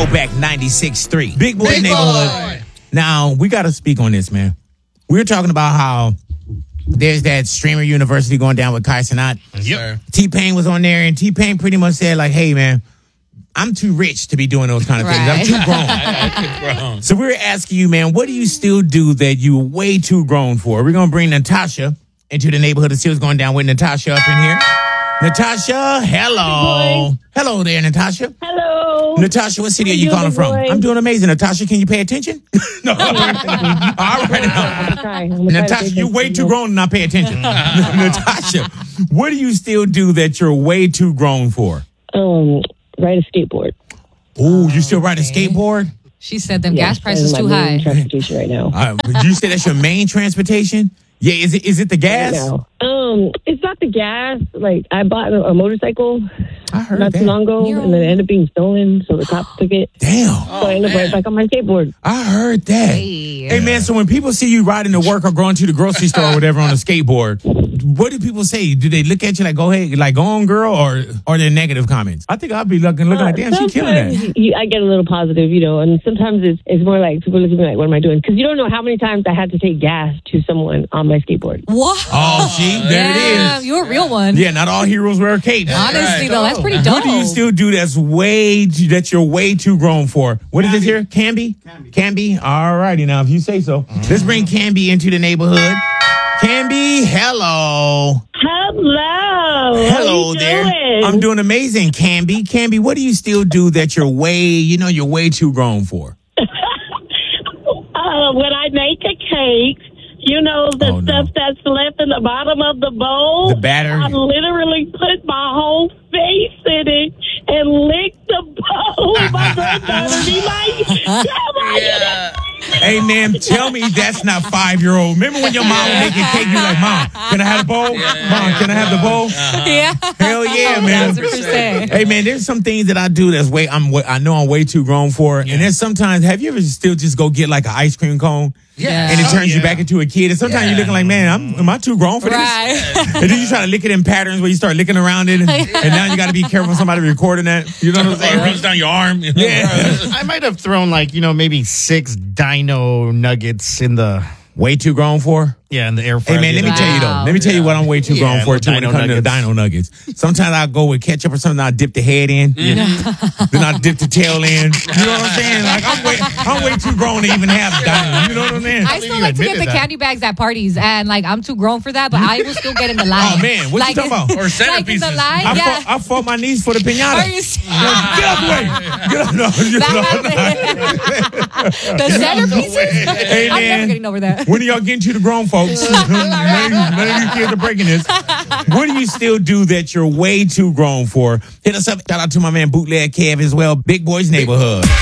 Throwback 96.3. Big Boy Big Neighborhood. Boy. Now, we got to speak on this, man. We were talking about how there's that Streamer University going down with Kai Cenat. Yep. T-Pain was on there, and T-Pain pretty much said, like, hey, man, I'm too rich to be doing those kind of things. I'm too grown. So we're asking you, man, what do you still do that you're way too grown for? We're going to bring Natasha into the neighborhood to see what's going down with Natasha up in here. Natasha, hello. Hello there, Natasha. Hello. Natasha, what city are you calling from? I'm doing amazing. Natasha, can you pay attention? No. All right. Natasha, you're way too grown to not pay attention. Natasha, what do you still do that you're way too grown for? Ride a skateboard. Oh, you still ride a skateboard? She said them gas prices too high. Transportation right now. You said that's your main transportation? Yeah, is it the gas? Right now. It's not the gas. Like, I bought a motorcycle not too long ago, and then it ended up being stolen, so the cops took it. Damn. So I ended up right back on my skateboard. I heard that. Hey, man, so when people see you riding to work or going to the grocery store or whatever on a skateboard, what do people say? Do they look at you like, go ahead, like, go on, girl, or are there negative comments? I think I'll be looking like, damn, she killing that. I get a little positive, and sometimes it's more like people look at me like, what am I doing? Because you don't know how many times I had to take gas to someone on my skateboard. What? Oh, there it is. You're a real one. Yeah, not all heroes wear capes. Honestly, though, that's pretty dope. What do you still do that you're way too grown for? What is it here? Canby? All righty, now, if you say so. Let's bring Canby into the neighborhood. Canby, hello. Hello there. Doing? I'm doing amazing, Canby. Canby, what do you still do that you're way too grown for? When I make a cake, the stuff that's left in the bottom of the bowl. The batter. I literally put my whole face in it and lick the bowl. My granddaughter be like, Grandma, Hey, man, tell me that's not 5-year-old. Remember when your mom was making cake? You're like, Mom, can I have the bowl? Mom, can I have the bowl? Yeah. Hell yeah, man. 100%. Hey, man, there's some things that I do that's I know I'm way too grown for. And then sometimes, have you ever still just go get like an ice cream cone? Yeah. And it turns you back into a kid. And sometimes you're looking like, man, am I too grown for this? Right. And then you try to lick it in patterns where you start licking around it. And now you got to be careful somebody recording that. You know what I'm saying? It runs down your arm. Yeah. I might have thrown maybe 6 dino nuggets in the Way too grown for? in the air fryer. Hey, man, let me tell you, though. Let me tell you what I'm way too grown for, too, when it comes to the dino nuggets. Sometimes I'll go with ketchup or something. I'll dip the head in. Then I'll dip the tail in. You know what I'm saying? Like, I'm way too grown to even have dino. You know what I'm saying? I still like to get the candy bags at parties, and I'm too grown for that, but I will still get in the line. Oh, man, what you talking about? Or Like in the centerpieces. line, I fought my niece for the pinata. Are you Get out the way. Get out. No, the centerpieces? Hey, I'm man. never getting over that. When are y'all getting to the grown folks? None of you kids are breaking this. What do you still do that you're way too grown for? Hit us up. Shout out to my man Bootleg Kev as well. Big Boys Neighborhood.